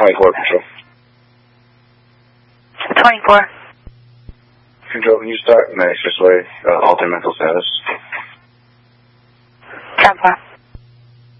24, Control. 24. Control, can you start Medics This Way, alter mental status?